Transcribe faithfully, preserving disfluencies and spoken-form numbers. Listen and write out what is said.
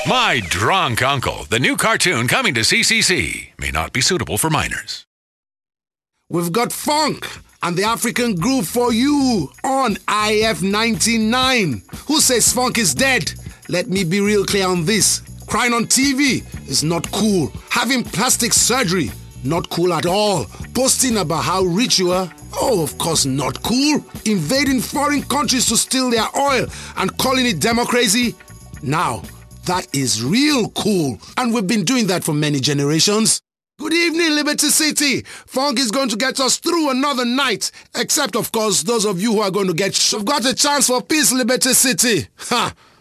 My Drunk Uncle, the new cartoon coming to C C C, may not be suitable for minors. We've got funk and the African groove for you on I F ninety-nine. Who says funk is dead? Let me be real clear on this. Crying on T V is not cool. Having plastic surgery, not cool at all. Posting about how rich you are, oh, of course not cool. Invading foreign countries to steal their oil and calling it democracy, now that is real cool. And we've been doing that for many generations. Good evening, Liberty City. Funk is going to get us through another night. Except, of course, those of you who are going to get... Sh- We've got a chance for peace, Liberty City. Ha!